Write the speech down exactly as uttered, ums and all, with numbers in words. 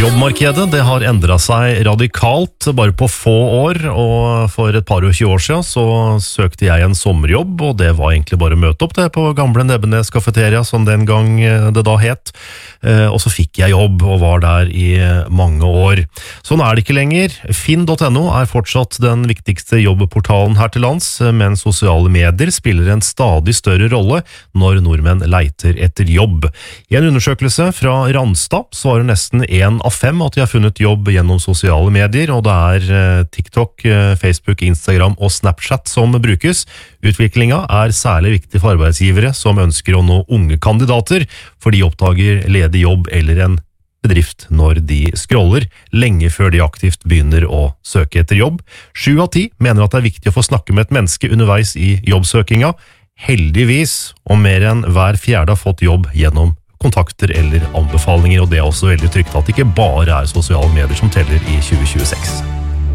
Jobbmarkedet det har endret seg radikalt bare på få år, og for et par og tjue år siden så søkte jeg en sommerjobb, og det var egentlig bare å møte opp det på gamle Nebbenes Cafeteria, som den gang det da het. Og så fikk jeg jobb og var der i mange år. Sånn er det ikke lenger. Finn punktum no er fortsatt den viktigste jobbportalen her til lands, men sosiale medier spiller en stadig større rolle når nordmenn leiter etter jobb. I en undersøkelse fra Randstad svarer nesten en av fem at de har funnet jobb gjennom sosiale medier, og det er TikTok, Facebook, Instagram og Snapchat som brukes. Utviklinga er særlig viktig for arbeidsgivere som ønsker å nå unge kandidater, for de oppdager ledig jobb eller en bedrift når de scroller, lenge før de aktivt begynner å søke etter jobb. Sju av ti mener at det er viktig å få snakke med et menneske underveis i jobbsøkinga. Heldigvis, om mer enn hver fjerde har fått jobb gjennom kontakter eller anbefalinger, og det er også veldig trygt at det ikke bare er sosiale medier som teller i tjue tjueseks.